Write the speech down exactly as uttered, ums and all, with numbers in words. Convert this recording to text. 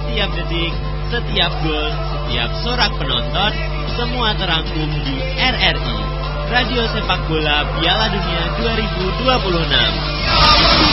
setiap detik, setiap gol, setiap sorak penonton, semua terangkum di R R I, Radio Sepak Bola Piala Dunia dua ribu dua puluh enam.